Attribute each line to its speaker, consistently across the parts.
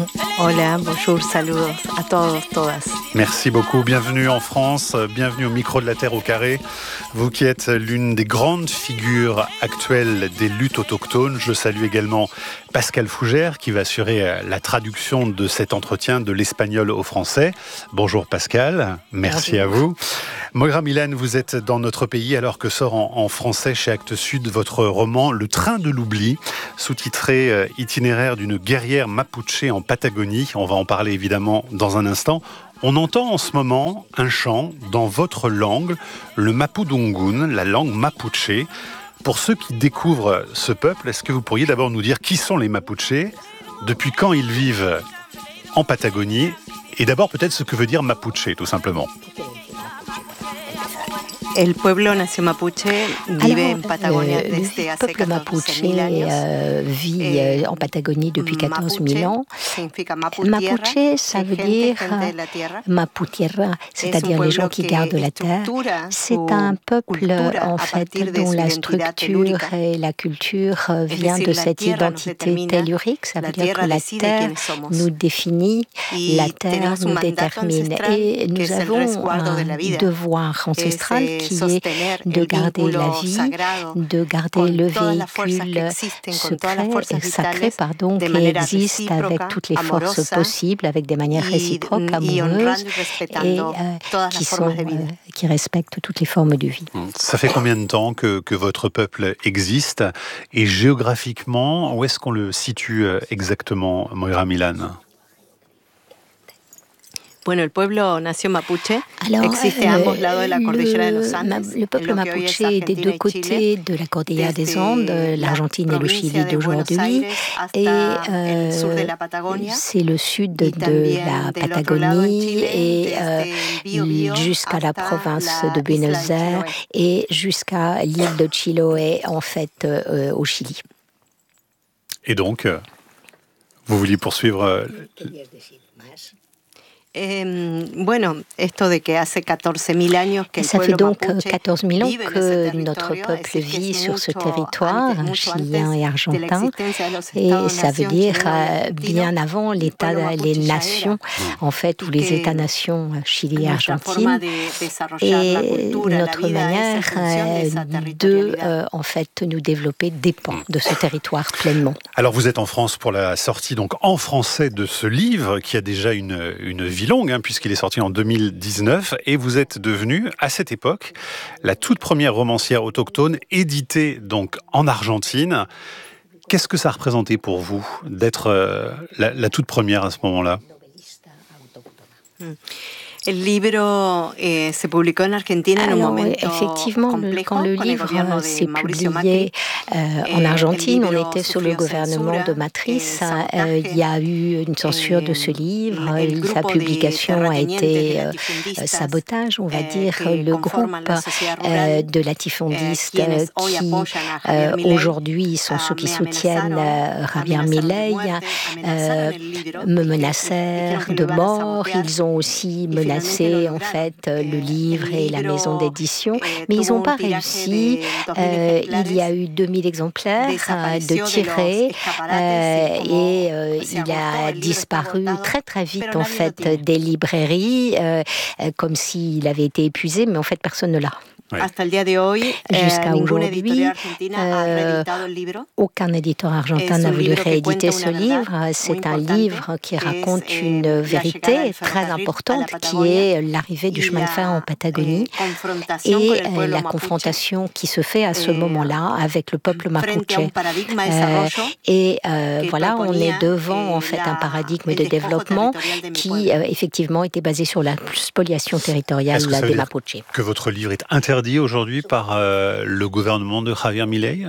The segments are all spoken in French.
Speaker 1: Hola, bonjour, saludos a todos, todas.
Speaker 2: Merci beaucoup, bienvenue en France, bienvenue au micro de la Terre au carré. Vous qui êtes l'une des grandes figures actuelles des luttes autochtones, je salue également Pascal Fougère qui va assurer la traduction de cet entretien de l'espagnol au français. Bonjour Pascal, merci à vous. Moira Milane, vous êtes dans notre pays alors que sort en français chez Actes Sud votre roman Le Train de l'oubli, sous-titré Itinéraire d'une guerrière mapuche en Patagonie. On va en parler évidemment dans un instant. On entend en ce moment un chant dans votre langue, le mapudungun, la langue mapuche. Pour ceux qui découvrent ce peuple, est-ce que vous pourriez d'abord nous dire qui sont les Mapuches, depuis quand ils vivent en Patagonie, et d'abord peut-être ce que veut dire Mapuche, tout simplement.
Speaker 1: El pueblo nació mapuche, vive en Patagonia desde hace 14.000 años.
Speaker 3: Vit en Patagonie depuis 14 000 ans. Mapuche, ça veut dire Maputierra, c'est-à-dire les gens qui gardent la terre. C'est un peuple, en fait, dont la structure et la culture vient de cette identité tellurique. Ça veut dire que la terre nous définit, la terre nous détermine. Et nous avons un devoir ancestral qui est de garder la vie, de garder le véhicule sacré qui existe avec toutes les forces possibles, avec des manières réciproques, amoureuses, et qui respectent toutes les formes de vie.
Speaker 2: Ça fait combien de temps que votre peuple existe? Et géographiquement, où est-ce qu'on le situe exactement, Moira Milane?
Speaker 1: Bueno, el pueblo nació mapuche, existe a ambos lados de la cordillera de los Andes.
Speaker 3: Le peuple mapuche est des deux côtés de la cordillère des Andes, l'Argentine et le Chili d'aujourd'hui, et c'est le sud de la Patagonie et jusqu'à la province de Buenos Aires et jusqu'à l'île de Chiloé, en fait, au Chili.
Speaker 2: Et donc, vous vouliez poursuivre
Speaker 1: Bueno, esto de que hace 14.000 años que
Speaker 3: ça fait donc 14 000 ans que notre peuple vit sur ce territoire, chilien et argentin, et ça veut dire bien avant les nations, en fait, ou les États-nations Chili et Argentine, et notre manière de, en fait, nous développer dépend de ce territoire pleinement.
Speaker 2: Alors vous êtes en France pour la sortie donc en français de ce livre qui a déjà une vie longue, puisqu'il est sorti en 2019, et vous êtes devenue, à cette époque, la toute première romancière autochtone éditée donc en Argentine. Qu'est-ce que ça représentait pour vous d'être la toute première à ce moment-là?
Speaker 1: El libro se publicó en Argentina en un momento
Speaker 3: effectivement, quand le livre s'est publié en Argentine, on était sous le gouvernement de Matrice. Il y a eu une censure de ce livre. Sa publication a été sabotage, on va dire. Le groupe de latifundistes qui aujourd'hui sont ceux qui soutiennent Javier Milei me menacèrent de mort. Ils ont aussi menacé en fait le livre et la maison d'édition, mais ils n'ont pas réussi. Il y a eu 2000 exemplaires de tirés et il a disparu très très vite en fait des librairies, comme s'il avait été épuisé, mais en fait personne ne l'a. Jusqu'à aujourd'hui, aucun éditeur argentin n'a voulu rééditer ce livre. C'est un livre qui raconte une vérité très importante qui est l'arrivée du chemin de fer en Patagonie et la confrontation qui se fait à ce moment-là avec le peuple mapuche. Voilà, on est devant en fait un paradigme de développement qui effectivement était basé sur la spoliation territoriale des Mapuches.
Speaker 2: Que votre livre est interdit aujourd'hui par le gouvernement de Javier Milei?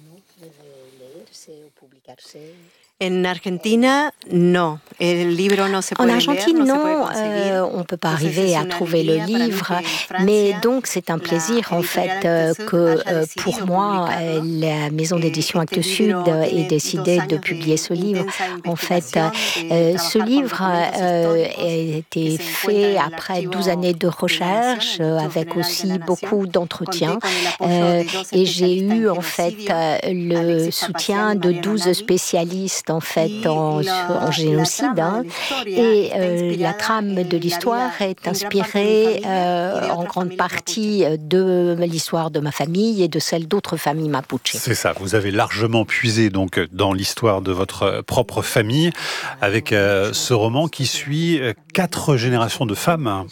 Speaker 1: En Argentina, non. En
Speaker 3: Argentine, non. On ne peut pas arriver à trouver le livre, mais donc c'est un plaisir en fait que pour moi, la maison d'édition Actes Sud ait décidé de publier ce livre. En fait, ce livre a été fait après 12 années de recherche, avec aussi beaucoup d'entretiens, et j'ai eu en fait le soutien de 12 spécialistes en fait en génocide. Et la trame de l'histoire est inspirée en grande partie de l'histoire de ma famille et de celle d'autres familles mapuche.
Speaker 2: C'est ça, vous avez largement puisé donc dans l'histoire de votre propre famille avec ce roman qui suit 4 générations de femmes.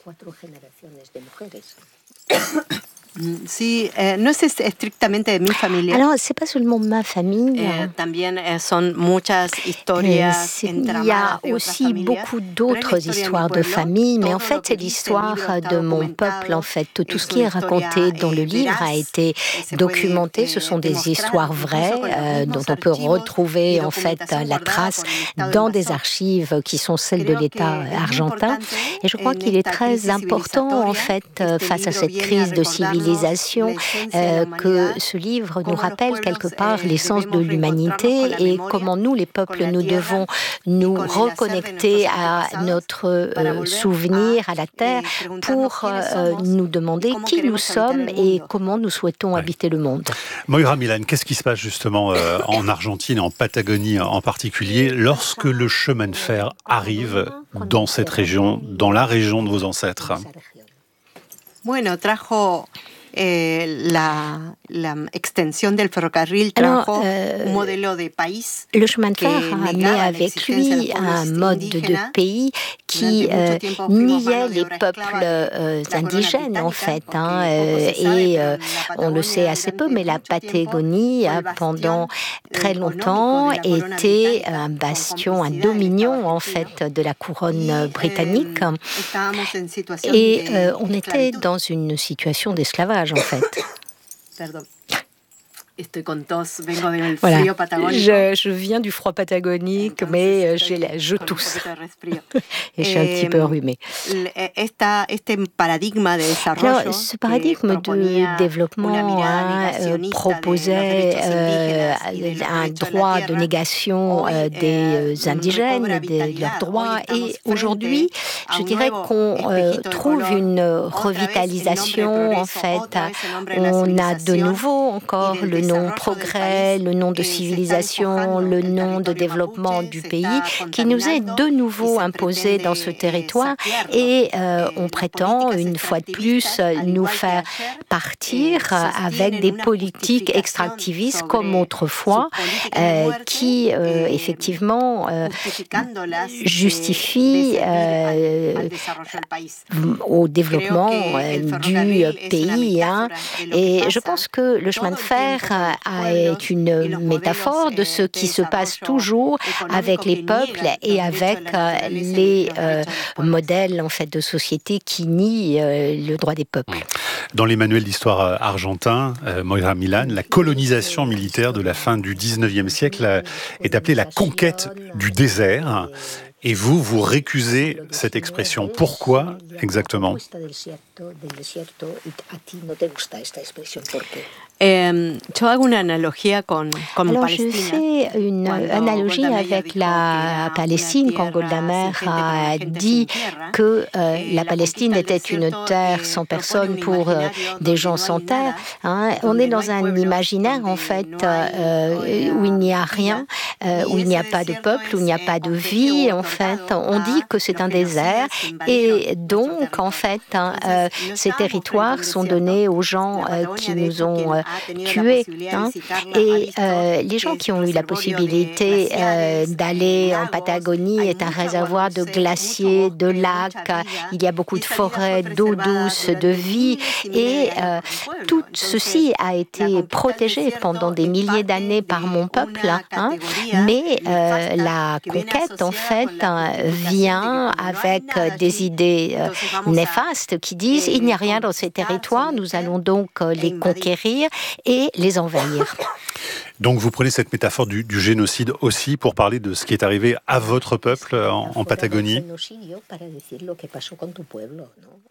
Speaker 1: Sí, no es estrictamente de mi familia.
Speaker 3: Alors, c'est pas seulement ma famille.
Speaker 1: También son muchas historias
Speaker 3: il y a aussi beaucoup d'autres histoires de famille, mais en fait, c'est l'histoire de mon peuple. En fait, tout ce qui est raconté dans le livre a été documenté. Ce sont des histoires vraies dont on peut retrouver en fait la trace dans des archives qui sont celles de l'État argentin. Et je crois qu'il est très important en fait face à cette crise de civilisation que ce livre nous rappelle quelque part l'essence de l'humanité et comment nous, les peuples, nous devons nous reconnecter à notre souvenir, à la terre, pour nous demander qui nous sommes et comment nous souhaitons habiter le monde.
Speaker 2: Moira Milán, qu'est-ce qui se passe justement en Argentine, en Patagonie en particulier, lorsque le chemin de fer arrive dans cette région, dans la région de vos ancêtres?
Speaker 1: Bueno, trajo la extensión del ferrocarril trajo un modelo de país.
Speaker 3: Le chemin de fer a amené avec lui un mode de pays qui niait les peuples indigènes en fait. Et on le sait assez peu, mais la Patagonie a pendant très longtemps été un bastion, un dominion en fait de la couronne britannique. Et on était dans une situation d'esclavage en fait.
Speaker 1: Pardon. Estoy con tos, vengo del
Speaker 3: voilà.
Speaker 1: frío patagónico.
Speaker 3: Je viens du froid patagonique, mais je tousse. Et je suis un petit peu enrhumée. Alors, ce paradigme de développement proposait un droit de négation des indigènes, de leurs droits. Et aujourd'hui, je dirais qu'on trouve une revitalisation. En fait, on a de nouveau encore le nom progrès, le nom de civilisation, le nom de développement du pays qui nous est de nouveau imposé dans ce territoire et on prétend une fois de plus nous faire partir avec des politiques extractivistes comme autrefois qui effectivement justifient au développement du pays. Et je pense que le chemin de fer est une métaphore de ce qui se passe toujours avec les peuples et avec les modèles en fait de société qui nient le droit des peuples.
Speaker 2: Dans les manuels d'histoire argentin, Moira Milán, la colonisation militaire de la fin du 19e siècle est appelée la conquête du désert. Et vous récusez cette expression. Pourquoi exactement ?
Speaker 1: Alors,
Speaker 3: je fais une analogie avec la Palestine quand Golda Meir a dit que la Palestine était une terre sans personne pour des gens sans terre. On est dans un imaginaire en fait où il n'y a rien, où il n'y a pas de peuple, où il n'y a pas de vie. En fait, on dit que c'est un désert et donc en fait ces territoires sont donnés aux gens qui nous ont tués. Et les gens qui ont eu la possibilité d'aller en Patagonie est un réservoir de glaciers, de lacs, il y a beaucoup de forêts, d'eau douce, de vie et tout ceci a été protégé pendant des milliers d'années par mon peuple, mais la conquête en fait vient avec des idées néfastes qui disent il n'y a rien dans ces territoires, nous allons donc les conquérir et les envahir.
Speaker 2: Donc vous prenez cette métaphore du génocide aussi pour parler de ce qui est arrivé à votre peuple en Patagonie.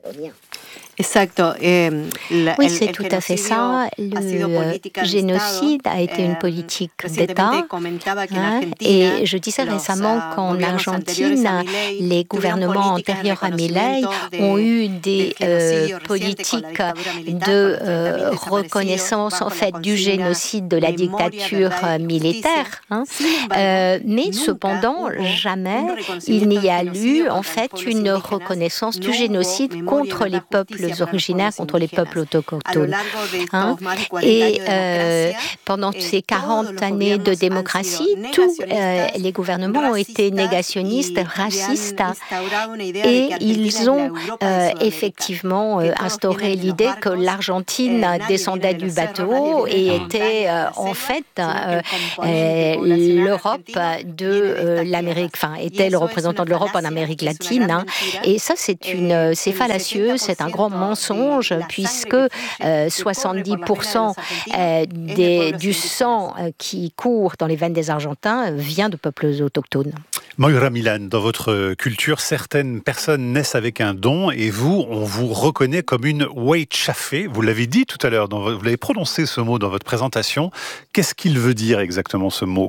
Speaker 1: Exacto.
Speaker 3: Oui, c'est tout à fait ça. Le génocide a été une politique d'État. Et je disais récemment qu'en Argentine, les gouvernements antérieurs à Milei ont eu des politiques de reconnaissance en fait du génocide de la dictature militaire. Mais cependant, jamais il n'y a eu en fait une reconnaissance du génocide contre les peuples originaires, contre les peuples autochtones. Et pendant ces 40 années de démocratie, tous les gouvernements ont été négationnistes, racistes, et ils ont effectivement instauré l'idée que l'Argentine descendait du bateau et était en fait l'Europe de l'Amérique, enfin était le représentant de l'Europe en Amérique latine. Et ça, c'est fallacieux, c'est un grand mensonge, puisque 70% du sang qui court dans les veines des Argentins vient de peuples autochtones.
Speaker 2: Moira Milán, dans votre culture, certaines personnes naissent avec un don et vous, on vous reconnaît comme une Huaychafé. Vous l'avez dit tout à l'heure, vous l'avez prononcé ce mot dans votre présentation. Qu'est-ce qu'il veut dire exactement ce mot ?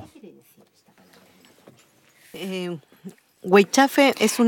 Speaker 1: Huaychafé, c'est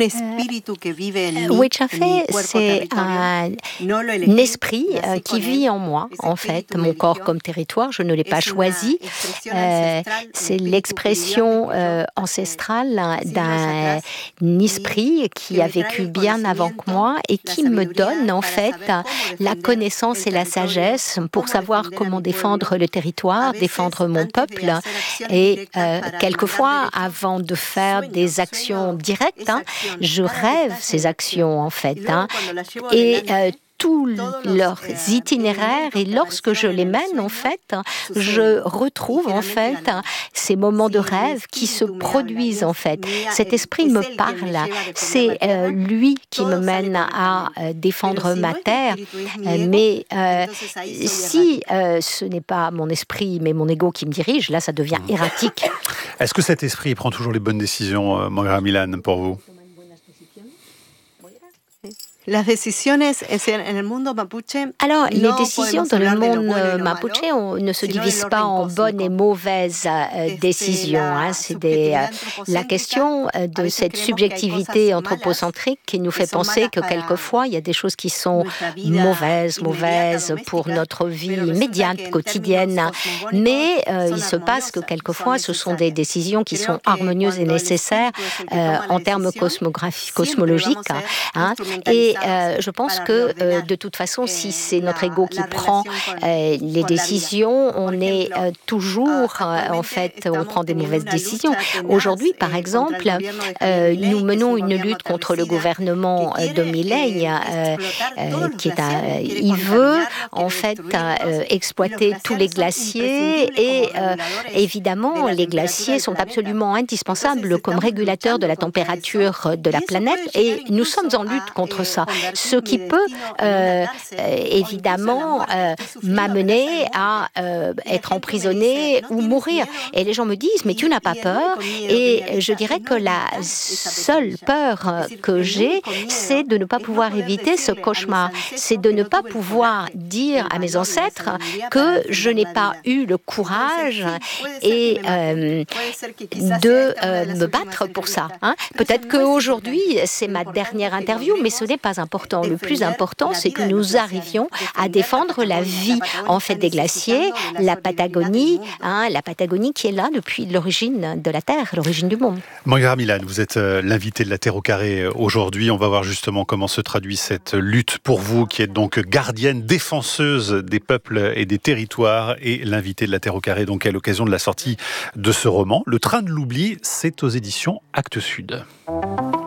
Speaker 3: un esprit qui vit en moi, en fait. Mon corps comme territoire, je ne l'ai pas choisi. C'est l'expression ancestrale d'un esprit qui a vécu bien avant que moi et qui me donne, en fait, la connaissance et la sagesse pour savoir comment défendre le territoire, défendre mon peuple. Et quelquefois, avant de faire des actions directes, je rêve ces actions en fait, et tous leurs itinéraires, et lorsque je les mène en fait, je retrouve en fait ces moments de rêve qui se produisent en fait. Cet esprit me parle, c'est lui qui me mène à défendre ma terre, mais si ce n'est pas mon esprit mais mon ego qui me dirige, là ça devient erratique.
Speaker 2: Est-ce que cet esprit prend toujours les bonnes décisions, Moira Milán, pour vous ?
Speaker 1: Las decisiones en el mundo mapuche.
Speaker 3: Alors, les décisions dans le monde mapuche ne se divisent pas en bonnes et mauvaises décisions. C'est la question de cette subjectivité anthropocentrique qui nous fait penser que quelquefois, il y a des choses qui sont mauvaises pour notre vie immédiate, quotidienne. Mais il se passe que quelquefois, ce sont des décisions qui sont harmonieuses et nécessaires en termes cosmologiques. Et je pense que de toute façon, si c'est notre ego qui prend les décisions, on est toujours, en fait, on prend des mauvaises décisions. Aujourd'hui, par exemple, nous menons une lutte contre le gouvernement de Milei, il veut en fait exploiter tous les glaciers et évidemment, les glaciers sont absolument indispensables comme régulateurs de la température de la planète et nous sommes en lutte contre ça. Ce qui peut évidemment m'amener à être emprisonné ou mourir. Et les gens me disent, mais tu n'as pas peur? Et je dirais que la seule peur que j'ai, c'est de ne pas pouvoir éviter ce cauchemar. C'est de ne pas pouvoir dire à mes ancêtres que je n'ai pas eu le courage et de me battre pour ça. Peut-être qu'aujourd'hui, c'est ma dernière interview, mais ce n'est pas important. Le plus important, c'est que nous arrivions à défendre la vie en fait des glaciers, la Patagonie qui est là depuis l'origine de la Terre, l'origine du monde.
Speaker 2: Moira Milán, vous êtes l'invitée de la Terre au carré aujourd'hui. On va voir justement comment se traduit cette lutte pour vous, qui êtes donc gardienne, défenseuse des peuples et des territoires, et l'invitée de la Terre au carré, donc à l'occasion de la sortie de ce roman. Le train de l'oubli, c'est aux éditions Actes Sud.